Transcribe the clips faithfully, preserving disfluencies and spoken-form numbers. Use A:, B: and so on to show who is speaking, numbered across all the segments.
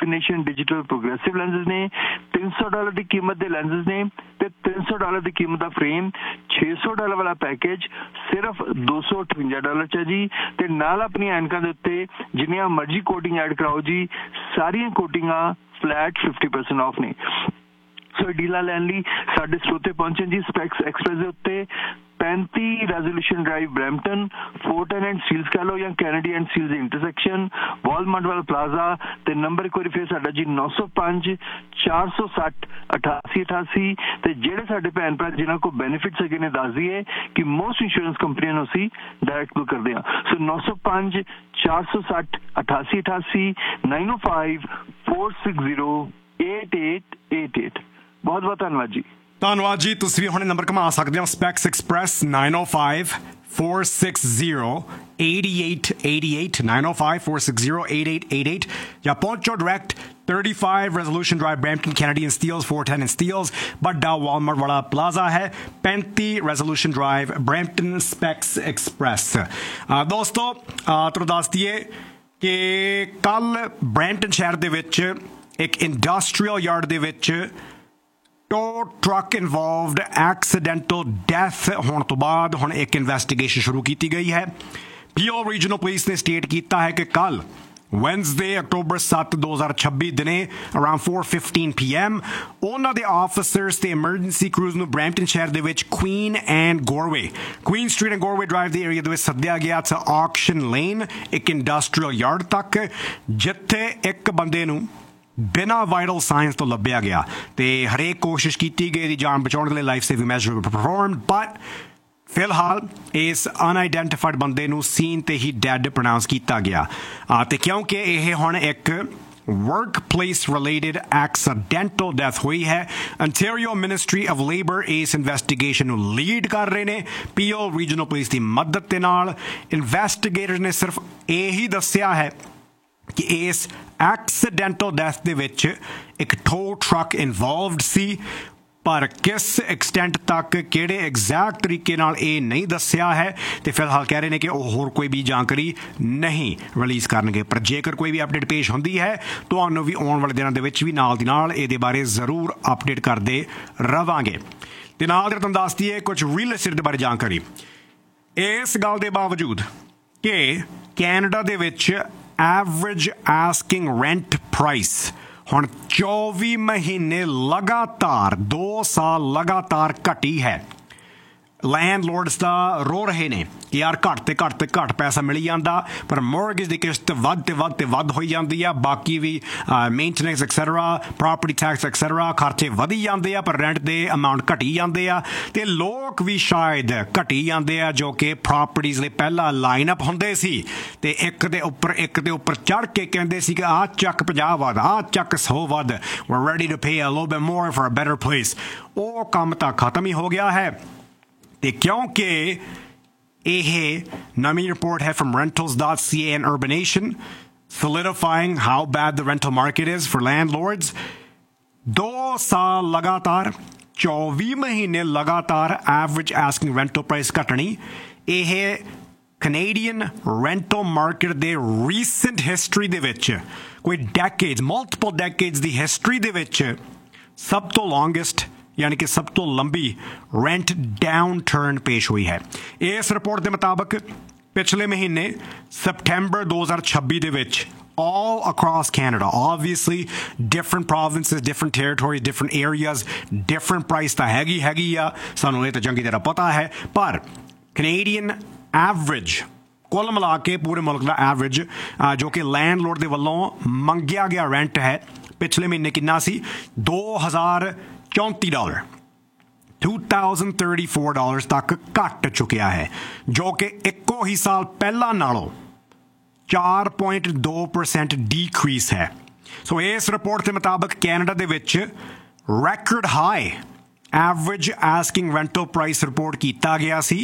A: Definition digital progressive ਲੈਂਸਿਸ ਨੇ। ਤਿੰਨ ਸੌ ਡਾਲਰ ਦੀ ਕੀਮਤ ਦੇ ਲੈਂਸਿਸ ਨੇ ਤੇ ਤਿੰਨ ਸੌ ਡਾਲਰ ਦੀ ਕੀਮਤ ਦਾ ਫਰੇਮ। ਛੇ ਸੌ ਡਾਲਰ ਵਾਲਾ ਪੈਕੇਜ ਸਿਰਫ ਦੋ ਸੌ ਅਠਵੰਜਾ ਡਾਲਰ 'ਚ ਹੈ ਜੀ। ਤੇ ਨਾਲ ਆਪਣੀਆਂ ਐਨਕਾਂ ਦੇ ਉੱਤੇ ਜਿੰਨੀਆਂ ਮਰਜ਼ੀ ਕੋਟਿੰਗ ਐਡ ਕਰਾਓ ਜੀ, ਸਾਰੀਆਂ ਕੋਟਿੰਗਾਂ ਫਲੈਟ ਫਿਫਟੀ ਪਰਸੈਂਟ ਆਫ ਨੇ। ਸੋ ਡੀਲਾਂ ਲੈਣ ਲਈ ਸਾਡੇ ਸਰੋਤੇ ਪਹੁੰਚੇ ਜੀ ਸਪੈਕਸ ਐਕਸਪ੍ਰੈਸ ਦੇ ਉੱਤੇ। पैंती resolution drive Brampton, Fortran and seals कह लो या Kennedy and seals intersection, Walmart वाला प्लाजा। ते नंबर एक बार फिर साडा जी नौ सौ पांच चार सौ सठ अठासी अठासी। ते जेड़े साडे भैन भरा जिन्हां को बेनिफिट्स अगे ने दस दिए कि मोस्ट इंश्योरेंस कंपनियां नूं असीं डायरैक्ट बुक करदे हां। सो नौ सौ पांच चार सौ सठ अठासी अठासी नाइन ओ five four six zero eight eight eight eight. बहुत बहुत धन्यवाद जी।
B: ਧੰਨਵਾਦ ਜੀ। ਤੁਸੀਂ ਵੀ ਹੁਣੇ ਨੰਬਰ ਘੁਮਾ ਸਕਦੇ ਹੋ ਸਪੈਕਸ ਐਕਸਪ੍ਰੈਸ ਨਾइन ओ five four six zero eight eight eight eight nine ओ five four six zero eight eight eight eight ਜਾਂ ਪਹੁੰਚੋ direct thirty-five resolution drive Brampton Canadian steels four ten steels बड़ा वॉलमार्ट वाला plaza है पैंती resolution drive Brampton specs express. दोस्तों ਤੁਹਾਨੂੰ ਦੱਸ ਦਈਏ ਕਿ ਕੱਲ ब्रैम्पटन शहर ਦੇ ਵਿੱਚ ਇੱਕ ਇੰਡਸਟਰੀਅਲ ਯਾਰਡ ਦੇ ਵਿੱਚ tow truck involved accidental death होने तो बाद हुण एक इन्वेस्टिगेशन शुरू की गई है। पीओ रीजनल पुलिस ने स्टेट किया है कि कल वैनसडे अक्टूबर सत्त दो हज़ार छब्बी दिने around four fifteen P M उन्होंने दे ऑफिसर्स ते एमरजेंसी क्रूज नूं ब्रैम्पटन शहर दे विच queen and Gorve queen street and Gorve drive they area दे विच सद्दिया गया था ऑक्शन लेन एक इंडस्ट्रीयल यार्ड तक, जिथे एक बंदे नूं बिना वाइटल साइंस तो लभ्या गया ते हरेक कोशिश की गई जान बचाने के लिए life saving major perform, but फिलहाल इस अनआइडेंटिफाइड बंदे नूं सीन ते ही डैड प्रोनाउंस किया गया। ते क्योंकि यह हुण एक work place related accidental death हुई है, अंटारियो मिनिस्ट्री ऑफ लेबर इस इन्वेस्टिगेशन नूं लीड कर रहे हैं पीओ रीजनल पुलिस की मदद के नाल। इन्वेस्टिगेटर ने सिर्फ यही दस्सिया है कि इस एक्सीडेंटल डेथ दे विच एक टो ट्रक इन्वॉल्वड सी, पर किस एक्सटेंट तक किहड़े एग्जैक्ट तरीके नाल ये नहीं दस्सिया है। तो फिलहाल कह रहे हैं कि वो होर कोई भी जानकारी नहीं रिलीज़ करनगे, पर जेकर कोई भी अपडेट पेश होंदी है तो आने भी आने वाले दिनों दे विच भी नाल दी नाल इहदे बारे जरूर अपडेट करते रवांगे। ते नाल दे तुहानूं दस दईए कुछ रियल एस्टेट दे बारे जानकारी। इस गल दे बावजूद कि कैनेडा दे विच एवरेज आस्किंग रेंट प्राइस हुण चौबी महीने लगातार दो साल लगातार घटी है। लैंडलॉर्ड्स दा रो रहे ने कि यार घट ते घट ते घट पैसा मिली जांदा, पर मॉर्गेज दी किश्त वध ते वध ते वध होई जांदी आ, बाकी भी maintenance etcetera property tax etcetera खर्चे वधी जांदे आ, पर रेंट दे अमाउंट घटी जांदे आ। ते लोग भी शायद घटी जांदे आ जो कि प्रॉपर्टीज दे पहला लाइन अप हुंदे सी ते एक दे उपर एक दे उपर चढ़ के कहंदे सी कि आ चक पचास वध आ चक सौ वध, वी आर रेडी टू पे a little bit more for a better place. वो काम तां खत्म ही हो गया है। ते क्योंकि यह नवी रिपोर्ट है from rentals dot C A and अर्बनेशन solidifying how bad the rental market is for landlords, दो साल लगातार चौबी महीने लगातार एवरेज आस्किंग रेंटल प्राइस घटनी, यह कनेडियन रेंटल मार्केट दे रीसेंट हिस्टरी दे विच कोई डेकेड्स मल्टीपल डेकेड्स दी हिस्टरी दे विच सब तो लॉन्गेस्ट यानी कि सब तो लंबी रेंट डाउन टर्न पेश हुई है। इस रिपोर्ट के मुताबिक पिछले महीने सितंबर दो हज़ार छब्बीस दे विच all across Canada, obviously different provinces, different territories, different areas, different price ਤਾਂ ਹੈਗੀ ਹੈਗੀ ਆ, ਸਾਨੂੰ ਇਹ ਤਾਂ ਚੰਗੀ ਤਰ੍ਹਾਂ ਪਤਾ ਹੈ, ਪਰ Canadian average ਕੁੱਲ ਮਿਲਾ ਕੇ ਪੂਰੇ ਮੁਲਕ ਦਾ ਐਵਰੇਜ ਜੋ ਕਿ ਲੈਂਡਲੋਰਡ ਦੇ ਵੱਲੋਂ ਮੰਗਿਆ ਗਿਆ ਰੈਂਟ ਹੈ ਪਿਛਲੇ ਮਹੀਨੇ ਕਿੰਨਾ ਸੀ दो हज़ार चौंतीस dollar two thousand thirty four dollar तक घट चुकिया है, जो कि इको ही साल पहला नालों चार पॉइंट दो परसेंट डीक्रीज है। सो इस रिपोर्ट के मुताबिक कैनेडा दे विच रैकॉर्ड high average asking rental price report किया गया सी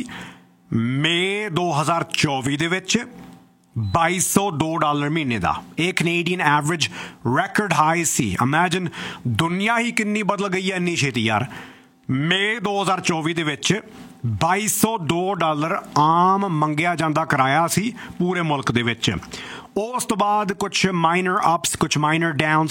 B: मई दो हज़ार चौबीस दे विच बाई सौ दो डॉलर महीने का एक कनेडियन एवरेज रैकॉर्ड हाई सी। इमेजिन दुनिया ही कितनी बदल गई है इन्नी छेती यार। मई दो हज़ार चौबीस दे विच बाई सौ दो डॉलर आम मंगिया जांदा किराया सी पूरे मुल्क दे विच। उस तो बाद कुछ माइनर अप्स कुछ माइनर डाउन